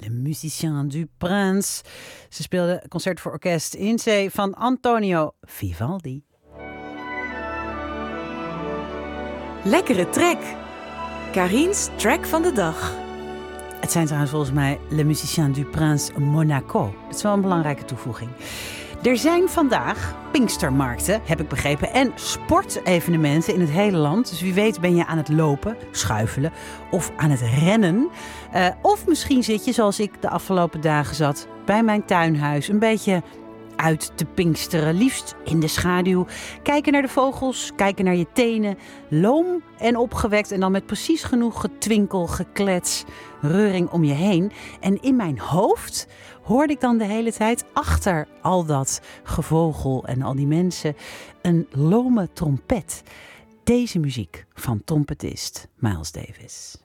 Le Musicien du Prince. Ze speelde concert voor orkest in C van Antonio Vivaldi. Lekkere track. Karin's track van de dag. Het zijn trouwens volgens mij Le Musicien du Prince Monaco. Dat is wel een belangrijke toevoeging. Er zijn vandaag Pinkstermarkten, heb ik begrepen, en sportevenementen in het hele land. Dus wie weet ben je aan het lopen, schuifelen of aan het rennen. Of misschien zit je, zoals ik de afgelopen dagen zat, bij mijn tuinhuis een beetje uit te pinksteren. Liefst in de schaduw. Kijken naar de vogels, kijken naar je tenen. Loom en opgewekt en dan met precies genoeg getwinkel, geklets, reuring om je heen. En in mijn hoofd hoorde ik dan de hele tijd achter al dat gevogel en al die mensen een lome trompet. Deze muziek van trompetist Miles Davis.